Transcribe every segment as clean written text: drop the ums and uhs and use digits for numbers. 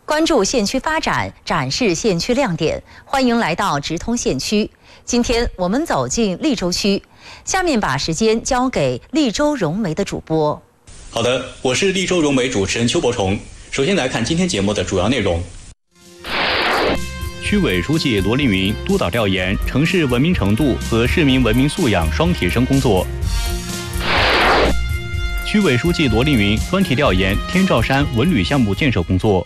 关注县区发展，展示县区亮点。欢迎来到直通县区。今天我们走进利州区，下面把时间交给利州融媒的主播。 好的，我是利州融媒主持人邱伯崇。首先来看今天节目的主要内容。区委书记罗凌云督导调研城市文明程度和市民文明素养双提升工作。区委书记罗凌云专题调研天照山文旅项目建设工作。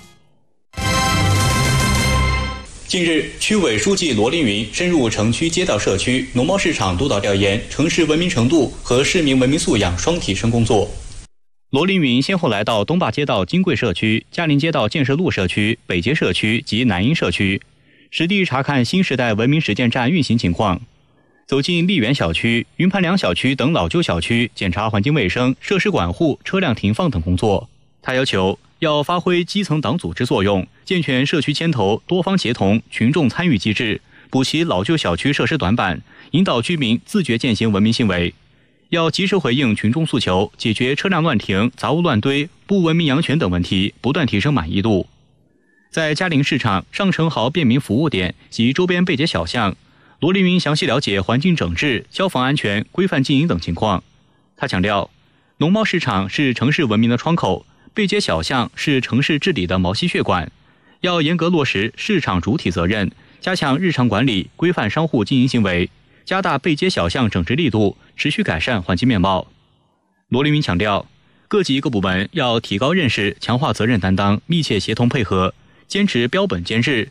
近日，区委书记罗凌云深入城区街道社区、农贸市场督导调研城市文明程度和市民文明素养双提升工作。罗凌云先后来到东坝街道金贵社区、嘉林街道建设路社区、北街社区及南阴社区，实地查看新时代文明实践站运行情况，走进丽园小区、云盘梁小区等老旧小区，检查环境卫生、设施管护、车辆停放等工作。他要求要发挥基层党组织作用，健全社区牵头、多方协同、群众参与机制，补齐老旧小区设施短板，引导居民自觉践行文明行为。要及时回应群众诉求，解决车辆乱停、杂物乱堆、不文明养犬等问题，不断提升满意度。在嘉陵市场、上城豪便民服务点及周边背街小巷，罗凌云详细了解环境整治、消防安全、规范经营等情况。他强调，农贸市场是城市文明的窗口，背街小巷是城市治理的毛细血管，要严格落实市场主体责任，加强日常管理，规范商户经营行为，加大背街小巷整治力度，持续改善环境面貌。罗凌云强调，各级各部门要提高认识，强化责任担当，密切协同配合，坚持标本兼治，